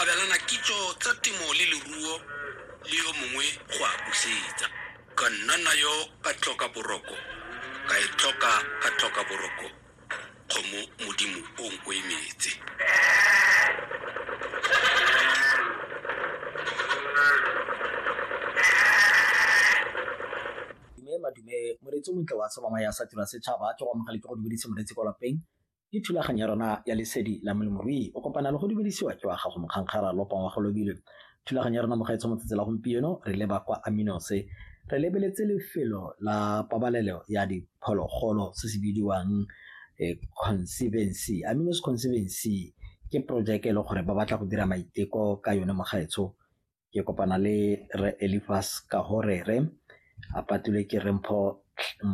abelana kitso tsa temo le leruo le yo mongwe go a busetsa ka nna nayo ka tlhoka boroko ka e tlhoka ka tlhoka boroko kgomo modimo o nko emetse. Madume moretsi o montle wa Sabama ya sa tira setšhaba ke go amogela ke go dumedisa moretsi ko lapeng ke thulaganyo ya rona ya lesedi la molemirui o kopana le go dumedisiwa ke wa gago mokgankgara lopang wa go lobile. Thulaganyo ya rona mo gaetsho motsatsi la gompieno re leba kwa Aminose re lebeletse lefelo la pabalelo ya diphologolo se se bidiwang Conservancy. Aminos Conservancy ke projeke e le gore ba batla go dira maiteko ka yone mo gaetsho ke kopana le Re Elifas Kahorere a patulwe ke Rempho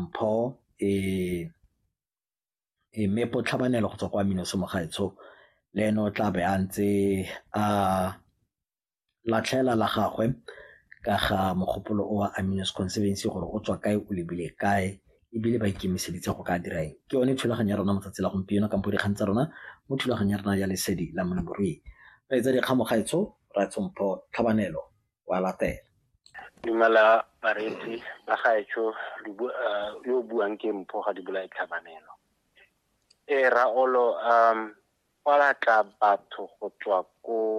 Mepo Tlhabanelo go tswa kwa Aminos mo gaetsho le ene o tla be a ntse a latlhela la gagwe ka ga mogopolo o wa Aminos Conservancy gore o tswa kae o lebile kae ebile ba ikemiseditse go ka dira eng. Ke yone thulaganyo ya rona motsatsi la gompieno kampo dikgang tsa rona mo thulaganyo ya rona ya lesedi la molemirui re etsa dikgang mo gaetsho ra Rempho Tlhabanelo wa latela. Dumela baretsi ba gaetsho yo buang ke Mpho ga di bula Tlhabanelo. Raolo wa tla batho go tswa ko